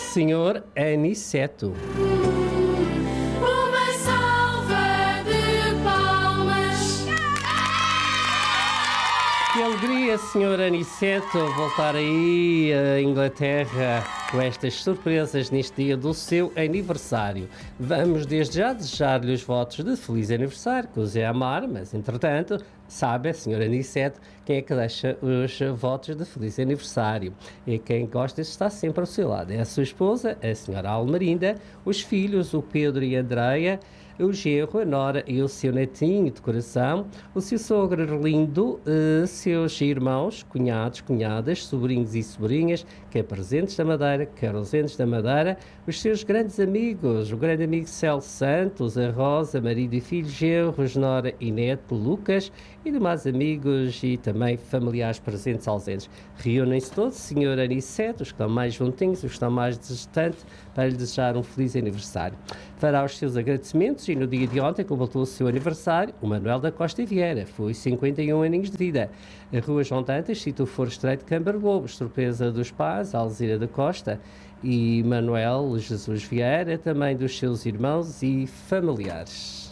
Senhor Aniceto. Uma salva de palmas. Que alegria, Senhor Aniceto, voltar aí à Inglaterra com estas surpresas neste dia do seu aniversário. Vamos desde já desejar-lhe os votos de feliz aniversário, que os é amar, mas entretanto, sabe, Senhor Aniceto, quem é que deixa os votos de feliz aniversário? E quem gosta está sempre ao seu lado. É a sua esposa, a Senhora Almerinda, os filhos, o Pedro e a Andreia, o genro, a nora e o seu netinho de coração, o seu sogro Arlindo, seus irmãos, cunhados, cunhadas, sobrinhos e sobrinhas, quer presentes da Madeira, quer ausentes da Madeira, os seus grandes amigos, o grande amigo Celso Santos, a Rosa, marido e filho, genros, nora e neto, Lucas, e demais amigos e também familiares presentes ausentes. Reúnem-se todos, Senhor Aniceto, os que estão mais juntinhos, os que estão mais distantes, para lhe desejar um feliz aniversário. Fará os seus agradecimentos e no dia de ontem completou o seu aniversário o Manuel da Costa Vieira, foi 51 aninhos de vida. A Rua João Dantas, sítio Foro Estreito de Câmara Lobo, surpresa dos pais, Alzira da Costa e Manuel Jesus Vieira, também dos seus irmãos e familiares.